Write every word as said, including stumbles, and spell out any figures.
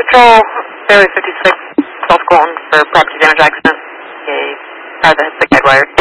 Patrol, Fairway fifty-six, South Colton for property damage accident. A car that hits the guide wire.